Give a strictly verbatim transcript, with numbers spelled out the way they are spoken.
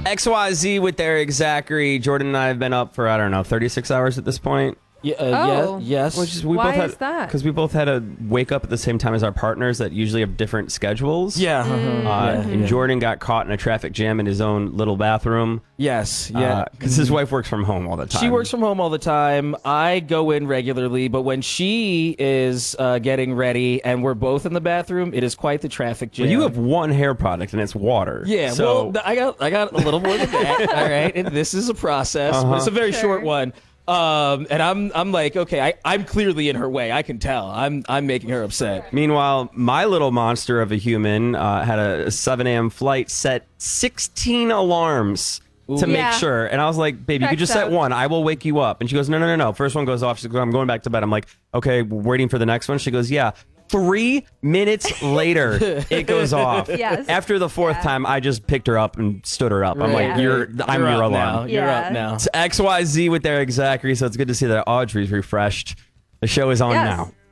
X Y Z with Eric Zachary. Jordan and I have been up for, I don't know, thirty-six hours at this point. Yeah, uh, Oh. yeah, yes. Which is, we Why both had, is that? Because we both had to wake up at the same time as our partners that usually have different schedules. yeah. Mm. uh-huh. Uh, yeah, and yeah. Jordan got caught in a traffic jam in his own little bathroom. Yes, yeah. Because his wife works from home all the time. She works from home all the time. I go in regularly, but when she is uh, getting ready and we're both in the bathroom, it is quite the traffic jam. Well, you have one hair product, and it's water. Yeah, So, well, th- I got I got a little more than that. All right, and this is a process, but Uh-huh. it's a very Sure. short one. Um, and I'm I'm like, okay, I, I'm clearly in her way. I can tell. I'm I'm making her upset. meanwhile, my little monster of a human uh, had a seven a.m. flight, set sixteen alarms to make Yeah. sure. And I was like, babe, you could Checks just set out. one. I will wake you up. And she goes, no, no, no, no. First one goes off. She goes, I'm going back to bed. I'm like, okay, waiting for the next one. She goes, yeah. Three minutes later, it goes off. Yes. After the fourth Yeah. time, I just picked her up and stood her up. I'm Right. like, you're, I'm You're your up alarm. now. You're Yeah. up now. It's X Y Z with Eric Zachary, so it's good to see that Audrey's refreshed. The show is on Yes. now.